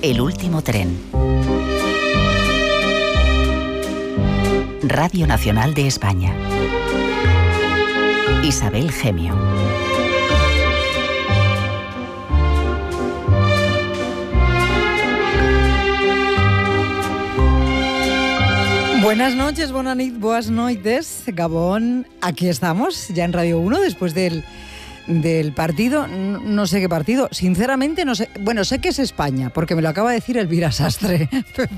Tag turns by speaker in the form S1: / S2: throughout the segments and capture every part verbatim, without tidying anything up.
S1: El último tren. Radio Nacional de España. Isabel Gemio.
S2: Buenas noches, buenas noches, buenas noites, Gabón. Aquí estamos, ya en Radio uno, después del, del partido. No, no sé qué partido, sinceramente no sé. Bueno, sé que es España, porque me lo acaba de decir Elvira Sastre.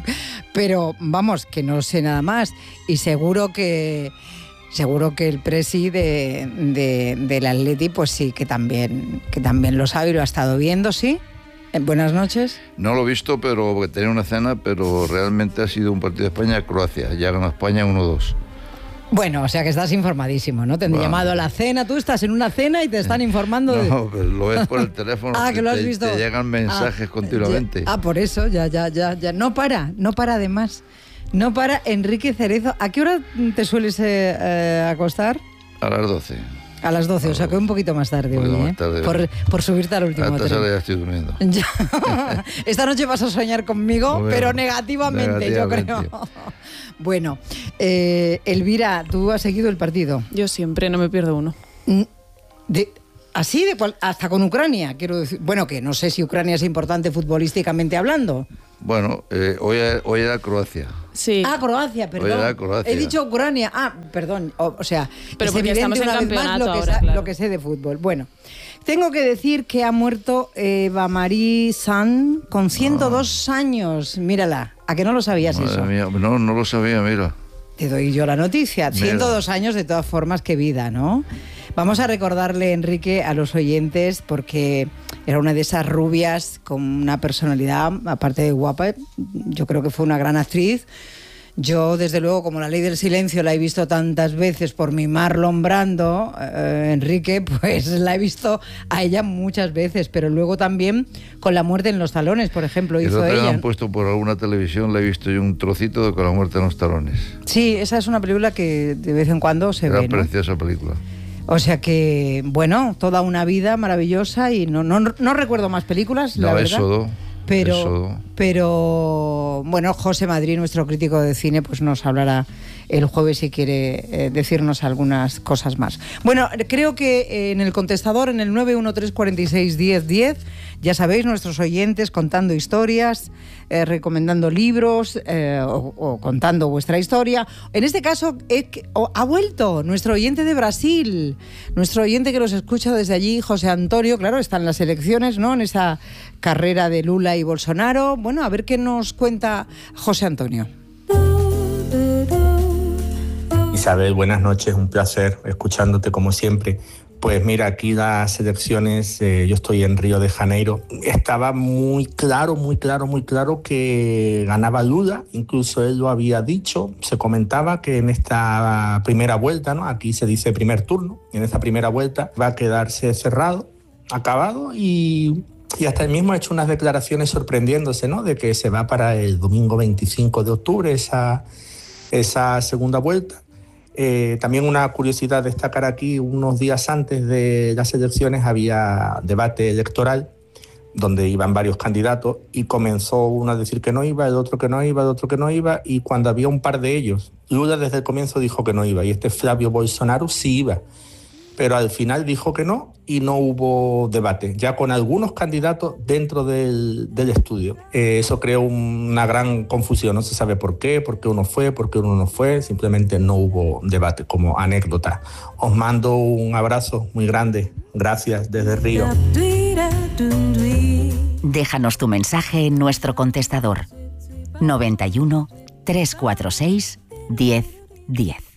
S2: Pero vamos, que no sé nada más. Y seguro que seguro que el presi de, de, del Atleti, pues sí, que también, que también lo sabe y lo ha estado viendo, ¿sí? Buenas noches.
S3: No lo he visto, pero porque tenía una cena, pero realmente ha sido un partido de España-Croacia. Ya ganó España uno dos.
S2: Bueno, o sea que estás informadísimo, ¿no? Te han bueno. llamado a la cena, tú estás en una cena y te están informando de...
S3: No, pero lo ves por el teléfono.
S2: Ah, que lo has
S3: te,
S2: visto.
S3: Te llegan mensajes ah, continuamente.
S2: Ya, ah, por eso, ya, ya, ya, ya. No para, no para además. No para Enrique Cerezo. ¿A qué hora te sueles eh, eh, acostar?
S3: A las doce.
S2: A las doce, o sea que un poquito más tarde hoy, ¿eh?
S3: Tarde.
S2: Por, por subirte al último tren.
S3: A esta hora ya estoy durmiendo.
S2: Ya. Esta noche vas a soñar conmigo, bueno, pero negativamente, negativamente, yo creo. Bueno, eh, Elvira, ¿tú has seguido el partido?
S4: Yo siempre, no me pierdo uno.
S2: De, ¿Así? De cual, hasta con Ucrania, quiero decir. Bueno, que no sé si Ucrania es importante futbolísticamente hablando.
S3: Bueno, eh, hoy, hoy era Croacia.
S4: Sí.
S2: Ah, Croacia, perdón.
S3: Hoy era Croacia.
S2: He dicho Ucrania. Ah, perdón. O, o sea,
S4: pero
S2: es
S4: porque
S2: evidente
S4: estamos en
S2: una vez más lo que,
S4: ahora,
S2: sa-
S4: claro.
S2: lo que sé de fútbol. Bueno, tengo que decir que ha muerto Eva Marie San con ciento dos ah. años. Mírala, ¿a que no lo sabías
S3: Madre
S2: eso?
S3: Mía. No, no lo sabía, mira.
S2: Te doy yo la noticia.
S3: Mira.
S2: ciento dos años de todas formas, qué vida, ¿no? Vamos a recordarle, Enrique, a los oyentes, porque era una de esas rubias con una personalidad, aparte de guapa, yo creo que fue una gran actriz. Yo, desde luego, como La Ley del Silencio la he visto tantas veces por mi Marlon Brando, eh, Enrique, pues la he visto a ella muchas veces, pero luego también con La Muerte en los Talones, por ejemplo, hizo ella.
S3: El otro día han puesto por alguna televisión, la he visto yo un trocito de Con la Muerte en los Talones.
S2: Sí, esa es una película que de vez en cuando se
S3: Era
S2: ve, ¿no?
S3: preciosa película.
S2: O sea que, bueno, toda una vida maravillosa y no, no, no recuerdo más películas,
S3: no,
S2: la verdad.
S3: Éxodo.
S2: Pero,
S3: Éxodo.
S2: pero, bueno, José Madrid, nuestro crítico de cine, pues nos hablará el jueves si quiere eh, decirnos algunas cosas más. Bueno, creo que eh, en el contestador, en el nueve uno tres cuatro seis diez diez, ya sabéis, nuestros oyentes contando historias, eh, recomendando libros eh, o, o contando vuestra historia. En este caso, eh, oh, ha vuelto nuestro oyente de Brasil, nuestro oyente que nos escucha desde allí, José Antonio. Claro, están las elecciones, ¿no? En esa carrera de Lula y Bolsonaro. Bueno, a ver qué nos cuenta José Antonio.
S5: Isabel, buenas noches, un placer escuchándote como siempre. Pues mira, aquí las elecciones, eh, yo estoy en Río de Janeiro, estaba muy claro, muy claro, muy claro que ganaba Lula, incluso él lo había dicho, se comentaba que en esta primera vuelta, ¿no? Aquí se dice primer turno, en esta primera vuelta va a quedarse cerrado, acabado y... Y hasta él mismo ha hecho unas declaraciones sorprendiéndose, ¿no? De que se va para el domingo veinticinco de octubre esa, esa segunda vuelta. Eh, también una curiosidad destacar aquí, unos días antes de las elecciones había debate electoral donde iban varios candidatos y comenzó uno a decir que no iba, el otro que no iba, el otro que no iba, y cuando había un par de ellos, Lula desde el comienzo dijo que no iba y este Flavio Bolsonaro sí iba. Pero al final dijo que no y no hubo debate, ya con algunos candidatos dentro del, del estudio. Eh, eso creó una gran confusión, no se sabe por qué, por qué uno fue, por qué uno no fue, simplemente no hubo debate, como anécdota. Os mando un abrazo muy grande, gracias desde Río.
S1: Déjanos tu mensaje en nuestro contestador noventa y uno, trescientos cuarenta y seis, diez diez.